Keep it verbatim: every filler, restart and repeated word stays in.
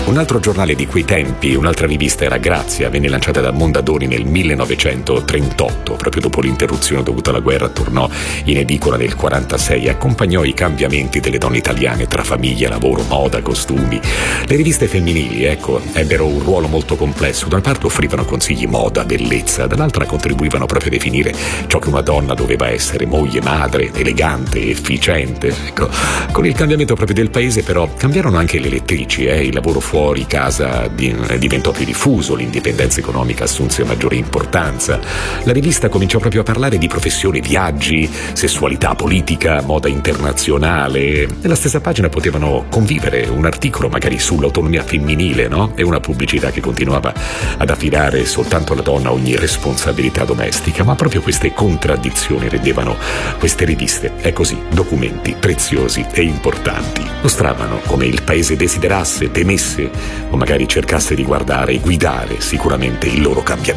Un altro giornale di quei tempi, un'altra rivista era Grazia, venne lanciata da Mondadori nel millenovecentotrentotto, proprio dopo l'interruzione dovuta alla guerra, tornò in edicola nel quarantasei e accompagnò i cambiamenti delle donne italiane tra famiglia, lavoro, moda, costumi. Le riviste femminili, ecco, ebbero un ruolo molto complesso. Da una parte offrivano consigli moda, bellezza, dall'altra contribuivano proprio a definire ciò che una donna doveva essere: moglie, madre, elegante, efficiente. Ecco, con il cambiamento proprio del paese però cambiarono anche le lettrici, eh? Il lavoro fuori casa diventò più diffuso, l'indipendenza economica assunse maggiore importanza. La rivista cominciò proprio a parlare di professioni, viaggi, sessualità, politica, moda internazionale. Nella stessa pagina potevano convivere un articolo magari sull'autonomia femminile, no? E una pubblicità che continuava ad affidare soltanto alla donna ogni responsabilità domestica. Ma proprio queste contraddizioni rendevano queste riviste, è così, documenti preziosi e importanti. Mostravano come il paese desiderasse, temesse o magari cercasse di guardare e guidare sicuramente il loro cambiamento.